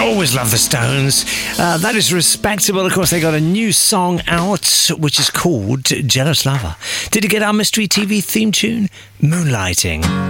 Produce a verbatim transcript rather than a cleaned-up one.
Always love the Stones. Uh, that is respectable. Of course, they got a new song out, which is called Jealous Lover. Did you get our Mystery T V theme tune? Moonlighting.